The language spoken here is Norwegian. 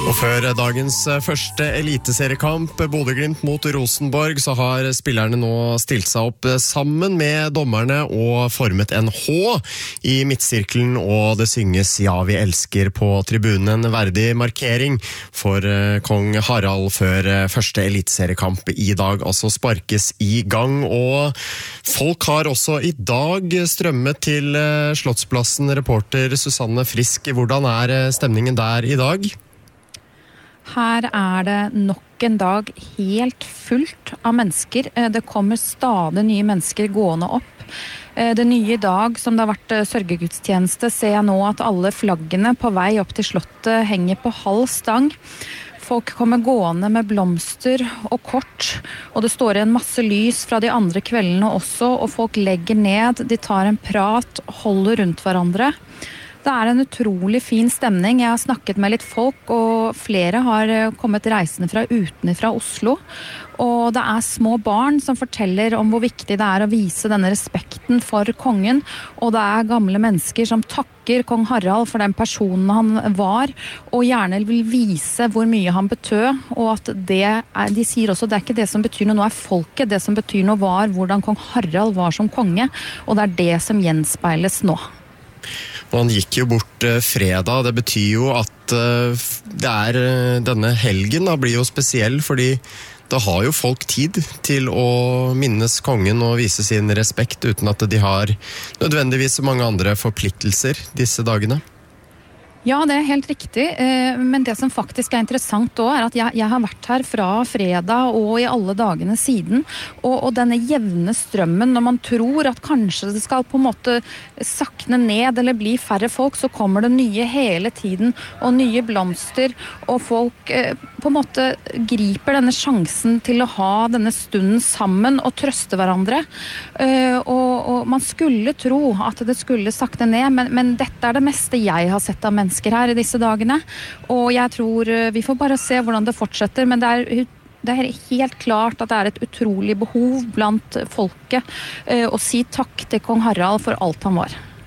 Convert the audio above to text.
Og før dagens første eliteseriekamp, Bodø/Glimt mot Rosenborg, så har spillerne nå stilt seg opp sammen med dommerne og formet en H i midtsirkelen, og det synges «Ja, vi elsker» på tribunen. En verdig markering for kong Harald før første eliteseriekamp i dag, altså sparkes i gang. Og folk har også i dag strømmet til Slottsplassen. Reporter Susanne Frisk, hvordan stemningen der i dag? Her det nok en dag helt fullt av mennesker. Det kommer stadig nye mennesker gående opp. Det nye i dag, som det har vært sørgegudstjeneste, ser jeg nå at alle flaggene på vei opp til slottet henger på halv stang. Folk kommer gående med blomster og kort, og det står en masse lys fra de andre kveldene også, og folk legger ned, de tar en prat, holder rundt hverandre. Det en utrolig fin stemning. Jeg har snakket med litt folk, og flere har kommet reisende fra utenfra Oslo. Og det små barn som forteller om hvor viktig det å vise denne respekten for kongen. Og det gamle mennesker som takker kong Harald for den personen han var, og gjerne vil vise hvor mye han betød. Og at de sier også, det ikke det som betyr noe, nå folket. Det som betyr noe var hvordan kong Harald var som konge, og det det som gjenspeiles nå. Og han gikk jo bort fredag. Det betyr jo at denne helgen blir jo spesiell, fordi da har jo folk tid til å minnes kongen og vise sin respekt uten at de har nødvendigvis mange andre forpliktelser disse dagene. Ja, det helt riktig, men det som faktisk interessant også at jeg har vært her fra fredag og i alle dagene siden, og denne jevne strømmen, når man tror at kanskje det skal på en måte sakne ned eller bli færre folk, så kommer det nye hele tiden, og nye blomster, og folk på en måte griper denne sjansen til å ha denne stunden sammen og trøste hverandre, og man skulle tro at det skulle sakne ned, men dette det meste jeg har sett av mennesker her i disse dagene, og jeg tror vi får bare se hvordan det fortsetter, men det helt klart at det et utrolig behov blant folket å si takk til kong Harald for alt han var.